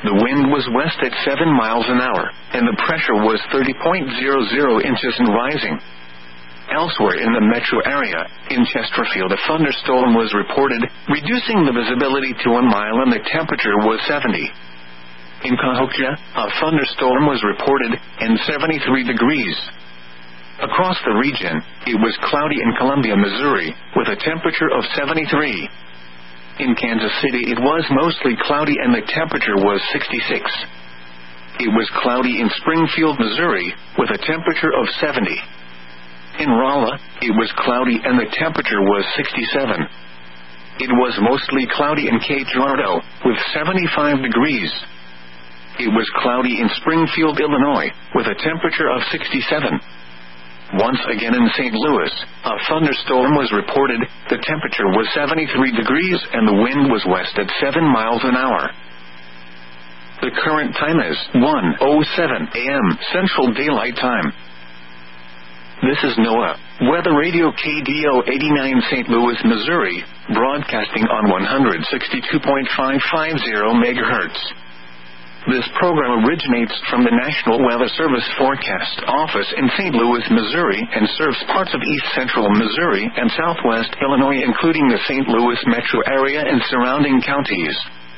The wind was west at 7 miles an hour, and the pressure was 30.00 inches and rising. Elsewhere in the metro area, in Chesterfield, a thunderstorm was reported, reducing the visibility to 1 mile and the temperature was 70. In Cahokia, a thunderstorm was reported, and 73 degrees. Across the region, it was cloudy in Columbia, Missouri, with a temperature of 73. In Kansas City, it was mostly cloudy and the temperature was 66. It was cloudy in Springfield, Missouri, with a temperature of 70. In Rolla, it was cloudy and the temperature was 67. It was mostly cloudy in Cape Girardeau, with 75 degrees. It was cloudy in Springfield, Illinois, with a temperature of 67. Once again in St. Louis, a thunderstorm was reported, the temperature was 73 degrees and the wind was west at 7 miles an hour. The current time is 1:07 a.m. Central Daylight Time. This is NOAA, Weather Radio KDO 89 St. Louis, Missouri, broadcasting on 162.550 MHz. This program originates from the National Weather Service Forecast Office in St. Louis, Missouri, and serves parts of east central Missouri and southwest Illinois, including the St. Louis metro area and surrounding counties.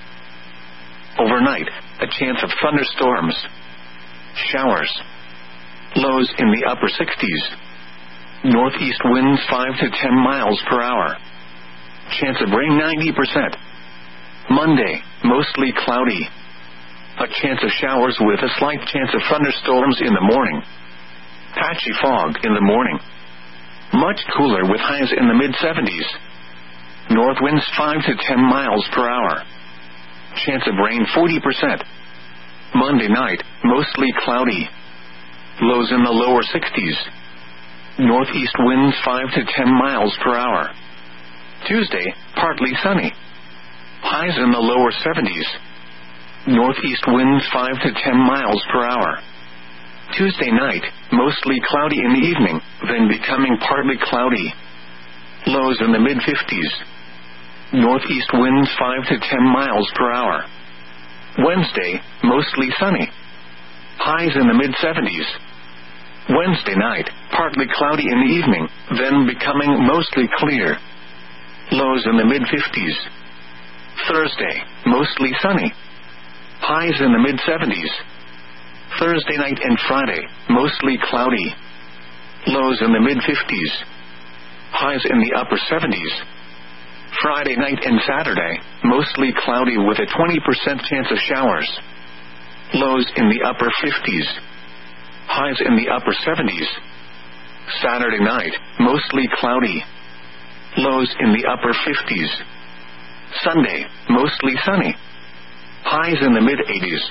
Overnight, a chance of thunderstorms. Showers. Lows in the upper 60s. Northeast winds 5 to 10 miles per hour. Chance of rain 90%. Monday, mostly cloudy. A chance of showers with a slight chance of thunderstorms in the morning. Patchy fog in the morning. Much cooler with highs in the mid-70s. North winds 5 to 10 miles per hour. Chance of rain 40%. Monday night, mostly cloudy. Lows in the lower 60s. Northeast winds 5 to 10 miles per hour. Tuesday, partly sunny. Highs in the lower 70s. Northeast winds 5 to 10 miles per hour. Tuesday night, mostly cloudy in the evening, then becoming partly cloudy. Lows in the mid-50s. Northeast winds 5 to 10 miles per hour. Wednesday, mostly sunny. Highs in the mid-70s. Wednesday night, partly cloudy in the evening, then becoming mostly clear. Lows in the mid-50s. Thursday, mostly sunny. Highs in the mid-70s. Thursday night and Friday, mostly cloudy. Lows in the mid-50s. Highs in the upper 70s. Friday night and Saturday, mostly cloudy with a 20% chance of showers. Lows in the upper 50s. Highs in the upper 70s. Saturday night, mostly cloudy. Lows in the upper 50s. Sunday, mostly sunny. Highs in the mid-80s.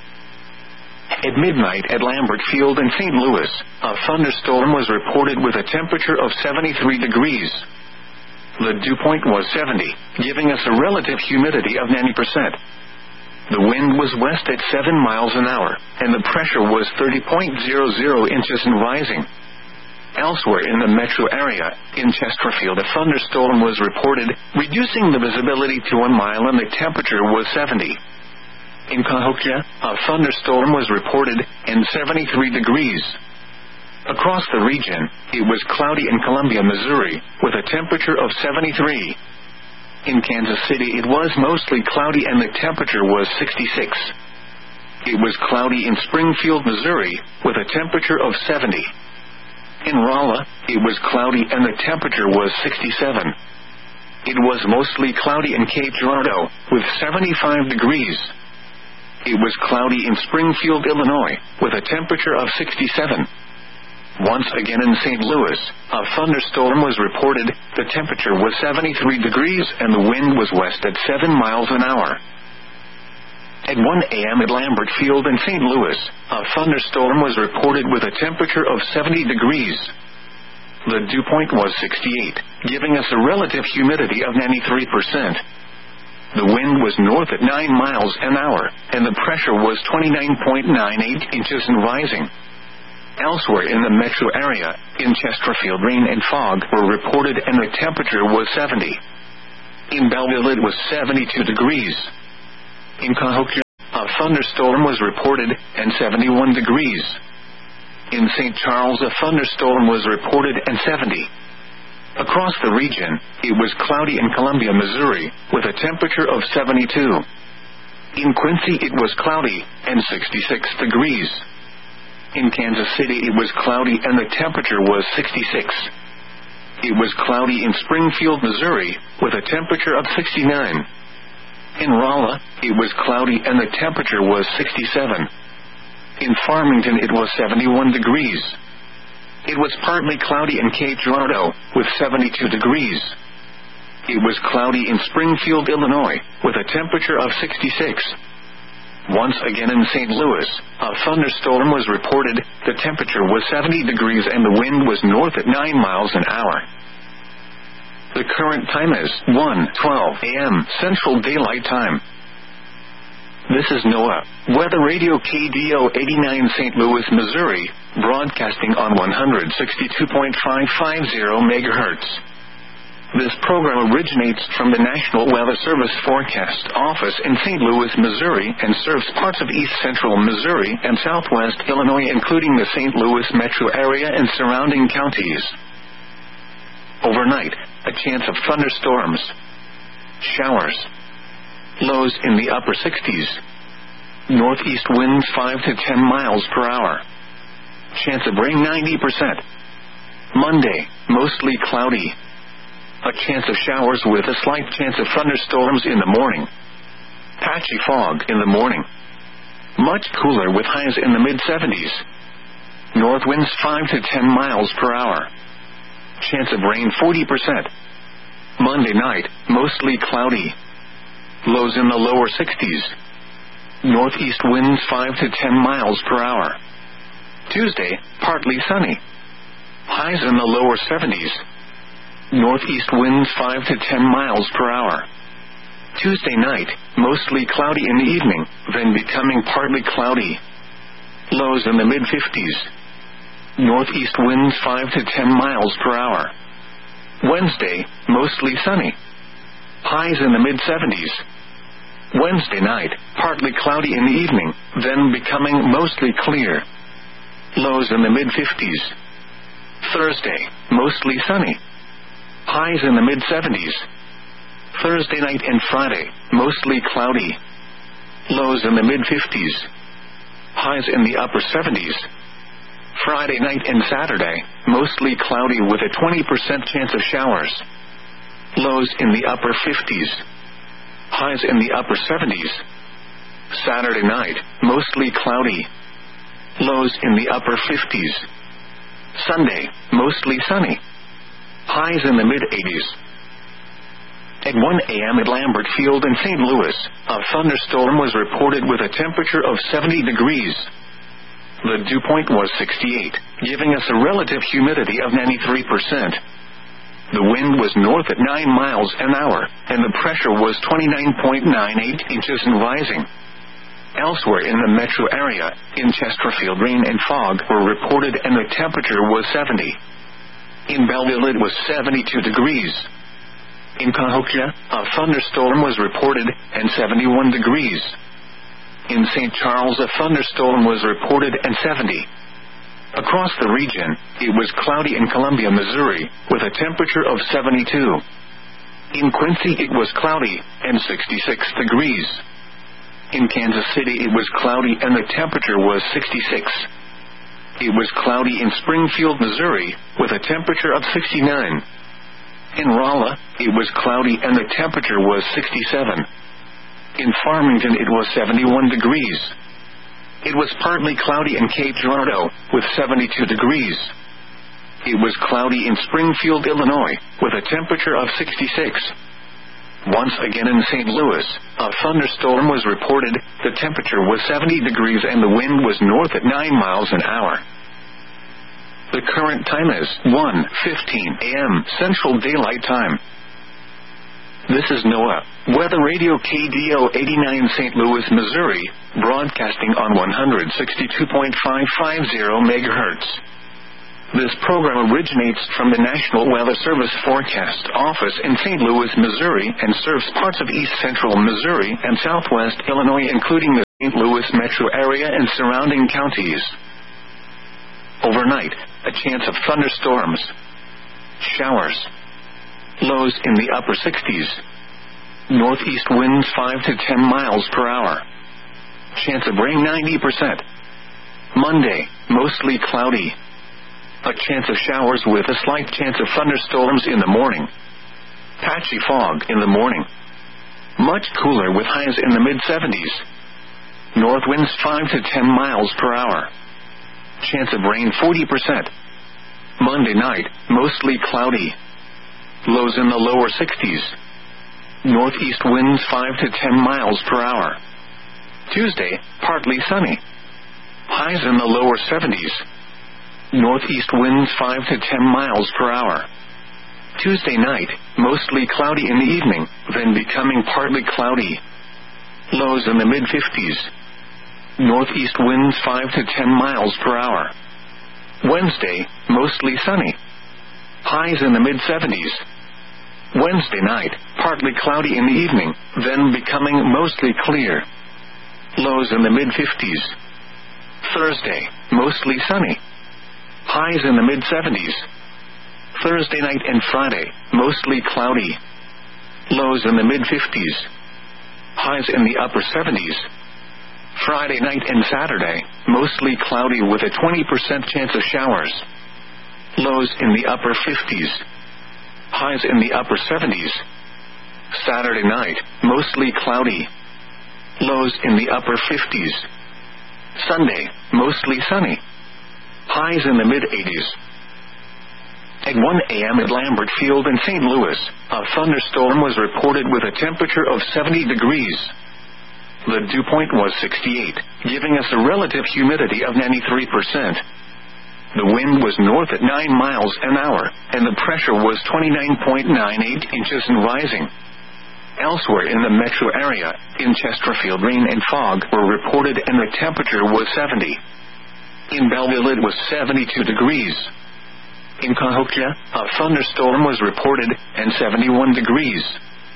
At midnight at Lambert Field in St. Louis, a thunderstorm was reported with a temperature of 73 degrees. The dew point was 70, giving us a relative humidity of 90%. The wind was west at 7 miles an hour, and the pressure was 30.00 inches and rising. Elsewhere in the metro area, in Chesterfield, a thunderstorm was reported, reducing the visibility to 1 mile and the temperature was 70. In Cahokia, a thunderstorm was reported, and 73 degrees. Across the region, it was cloudy in Columbia, Missouri, with a temperature of 73. In Kansas City, it was mostly cloudy and the temperature was 66. It was cloudy in Springfield, Missouri, with a temperature of 70. In Rolla, it was cloudy and the temperature was 67. It was mostly cloudy in Cape Girardeau, with 75 degrees. It was cloudy in Springfield, Illinois, with a temperature of 67. Once again in St. Louis, a thunderstorm was reported, the temperature was 73 degrees and the wind was west at 7 miles an hour. At 1 a.m. at Lambert Field in St. Louis, a thunderstorm was reported with a temperature of 70 degrees. The dew point was 68, giving us a relative humidity of 93%. The wind was north at 9 miles an hour, and the pressure was 29.98 inches and rising. Elsewhere in the metro area, in Chesterfield, rain and fog were reported and the temperature was 70. In Belleville, it was 72 degrees. In Cahokia, a thunderstorm was reported, and 71 degrees. In St. Charles, a thunderstorm was reported, and 70. Across the region, it was cloudy in Columbia, Missouri, with a temperature of 72. In Quincy, it was cloudy, and 66 degrees. In Kansas City, it was cloudy, and the temperature was 66. It was cloudy in Springfield, Missouri, with a temperature of 69. In Rolla, it was cloudy, and the temperature was 67. In Farmington, it was 71 degrees. It was partly cloudy in Cape Girardeau, with 72 degrees. It was cloudy in Springfield, Illinois, with a temperature of 66. Once again in St. Louis, a thunderstorm was reported, the temperature was 70 degrees and the wind was north at 9 miles an hour. The current time is 1:12 a.m. Central Daylight Time. This is NOAA Weather Radio KDO 89 St. Louis, Missouri, broadcasting on 162.550 MHz. This program originates from the National Weather Service Forecast Office in St. Louis, Missouri, and serves parts of east central Missouri and southwest Illinois, including the St. Louis metro area and surrounding counties. Overnight, a chance of thunderstorms, showers. Lows in the upper 60s. Northeast winds 5 to 10 miles per hour. Chance of rain 90%. Monday, mostly cloudy. A chance of showers with a slight chance of thunderstorms in the morning. Patchy fog in the morning. Much cooler with highs in the mid-70s. North winds 5 to 10 miles per hour. Chance of rain 40%. Monday night, mostly cloudy. Lows in the lower 60s. Northeast winds 5 to 10 miles per hour. Tuesday, partly sunny. Highs in the lower 70s. Northeast winds 5 to 10 miles per hour. Tuesday night, mostly cloudy in the evening, then becoming partly cloudy. Lows in the mid-50s. Northeast winds 5 to 10 miles per hour. Wednesday, mostly sunny. Highs in the mid-70s. Wednesday night, partly cloudy in the evening, then becoming mostly clear. Lows in the mid-50s. Thursday, mostly sunny. Highs in the mid-70s. Thursday night and Friday, mostly cloudy. Lows in the mid-50s. Highs in the upper 70s. Friday night and Saturday, mostly cloudy with a 20% chance of showers. Lows in the upper 50s. Highs in the upper 70s. Saturday night, mostly cloudy. Lows in the upper 50s. Sunday, mostly sunny. Highs in the mid-80s. At 1 a.m. at Lambert Field in St. Louis, a thunderstorm was reported with a temperature of 70 degrees. The dew point was 68, giving us a relative humidity of 93%. The wind was north at 9 miles an hour, and the pressure was 29.98 inches and rising. Elsewhere in the metro area, in Chesterfield, rain and fog were reported and the temperature was 70. In Belleville it was 72 degrees. In Cahokia, a thunderstorm was reported, and 71 degrees. In St. Charles, a thunderstorm was reported, and 70. Across the region, it was cloudy in Columbia, Missouri, with a temperature of 72. In Quincy, it was cloudy, and 66 degrees. In Kansas City, it was cloudy, and the temperature was 66. It was cloudy in Springfield, Missouri, with a temperature of 69. In Rolla, it was cloudy, and the temperature was 67. In Farmington, it was 71 degrees. It was partly cloudy in Cape Girardeau, with 72 degrees. It was cloudy in Springfield, Illinois, with a temperature of 66. Once again in St. Louis, a thunderstorm was reported, the temperature was 70 degrees and the wind was north at 9 miles an hour. The current time is 1:15 a.m. Central Daylight Time. This is NOAA Weather Radio KDO 89 St. Louis, Missouri, broadcasting on 162.550 MHz. This program originates from the National Weather Service Forecast Office in St. Louis, Missouri, and serves parts of east central Missouri and southwest Illinois, including the St. Louis metro area and surrounding counties. Overnight, a chance of thunderstorms. Showers. Lows in the upper 60s. Northeast winds 5 to 10 miles per hour. Chance of rain 90%. Monday, mostly cloudy. A chance of showers with a slight chance of thunderstorms in the morning. Patchy fog in the morning. Much cooler with highs in the mid-70s. North winds 5 to 10 miles per hour. Chance of rain 40%. Monday night, mostly cloudy. Lows in the lower 60s. Northeast winds 5 to 10 miles per hour. Tuesday, partly sunny. Highs in the lower 70s. Northeast winds 5 to 10 miles per hour. Tuesday night, mostly cloudy in the evening, then becoming partly cloudy. Lows in the mid-50s. Northeast winds 5 to 10 miles per hour. Wednesday, mostly sunny. Highs in the mid-70s. Wednesday night, partly cloudy in the evening, then becoming mostly clear. Lows in the mid-50s. Thursday, mostly sunny. Highs in the mid-70s. Thursday night and Friday, mostly cloudy. Lows in the mid-50s. Highs in the upper 70s. Friday night and Saturday, mostly cloudy with a 20% chance of showers. Lows in the upper 50s. Highs in the upper 70s. Saturday night, mostly cloudy. Lows in the upper 50s. Sunday, mostly sunny. Highs in the mid-80s. At 1 a.m. at Lambert Field in St. Louis, a thunderstorm was reported with a temperature of 70 degrees. The dew point was 68, giving us a relative humidity of 93%. The wind was north at 9 miles an hour, and the pressure was 29.98 inches and rising. Elsewhere in the metro area, in Chesterfield, rain and fog were reported and the temperature was 70. In Belleville it was 72 degrees. In Cahokia, a thunderstorm was reported and 71 degrees.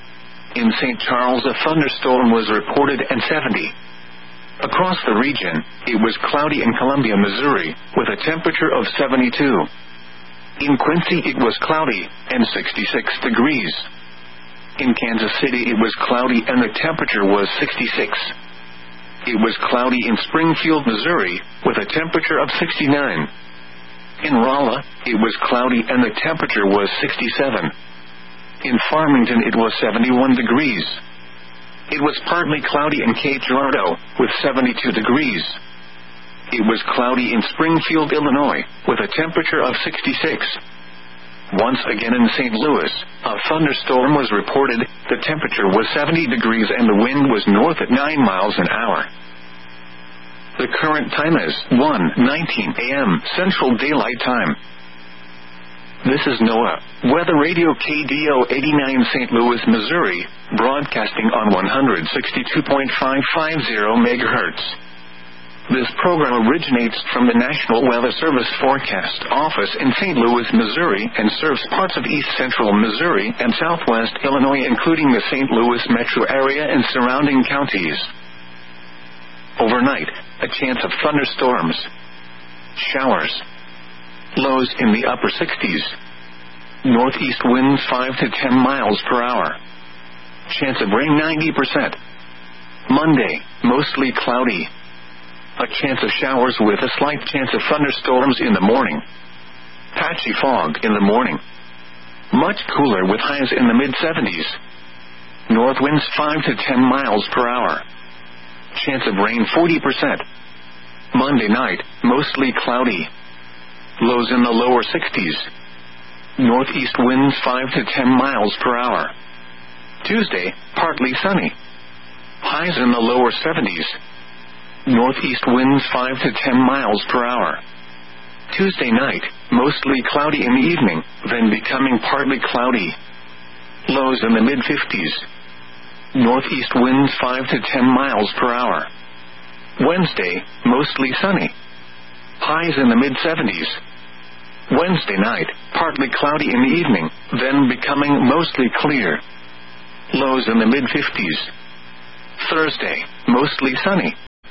In St. Charles a thunderstorm was reported and 70. Across the region, it was cloudy in Columbia, Missouri, with a temperature of 72. In Quincy it was cloudy and 66 degrees. In Kansas City it was cloudy and the temperature was 66. It was cloudy in Springfield, Missouri, with a temperature of 69. In Rolla, it was cloudy and the temperature was 67. In Farmington it was 71 degrees. It was partly cloudy in Cape Girardeau, with 72 degrees. It was cloudy in Springfield, Illinois, with a temperature of 66. Once again in St. Louis, a thunderstorm was reported, the temperature was 70 degrees and the wind was north at 9 miles an hour. The current time is 1:19 a.m. Central Daylight Time. This is NOAA, Weather Radio KDO 89 St. Louis, Missouri, broadcasting on 162.550 MHz. This program originates from the National Weather Service Forecast Office in St. Louis, Missouri, and serves parts of east central Missouri and southwest Illinois, including the St. Louis metro area and surrounding counties. Overnight, a chance of thunderstorms. Showers. Lows in the upper 60s. Northeast winds 5 to 10 miles per hour. Chance of rain 90%. Monday, mostly cloudy. A chance of showers with a slight chance of thunderstorms in the morning. Patchy fog in the morning. Much cooler with highs in the mid-70s. North winds 5 to 10 miles per hour. Chance of rain 40%. Monday night, mostly cloudy. Lows in the lower 60s. Northeast winds 5 to 10 miles per hour. Tuesday, partly sunny. Highs in the lower 70s. Northeast winds 5 to 10 miles per hour. Tuesday night, mostly cloudy in the evening, then becoming partly cloudy. Lows in the mid-50s. Northeast winds 5 to 10 miles per hour. Wednesday, mostly sunny. Highs in the mid-70s. Wednesday night, partly cloudy in the evening, then becoming mostly clear. Lows in the mid-50s. Thursday, mostly sunny.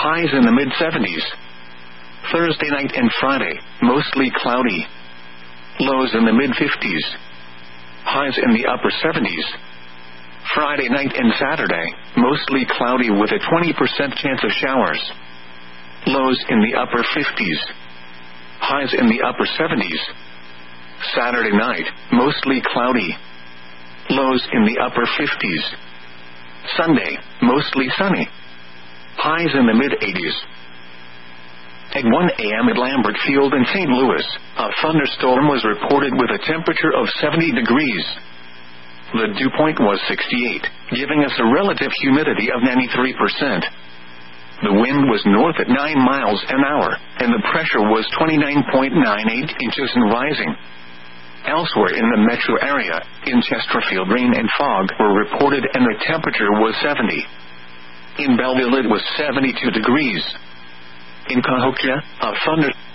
highs in the mid-70s. Thursday night and Friday, mostly cloudy. Lows in the mid-50s. Highs in the upper 70s. Friday night and Saturday, mostly cloudy with a 20% chance of showers. Lows in the upper 50s. Highs in the upper 70s. Saturday night, mostly cloudy. Lows in the upper 50s. Sunday, mostly sunny. Highs in the mid-80s. At 1 a.m. at Lambert Field in St. Louis, a thunderstorm was reported with a temperature of 70 degrees. The dew point was 68, giving us a relative humidity of 93%. The wind was north at 9 miles an hour, and the pressure was 29.98 inches and rising. Elsewhere in the metro area, in Chesterfield, rain and fog were reported and the temperature was 70. In Belleville it was 72 degrees. In Cahokia, a thunder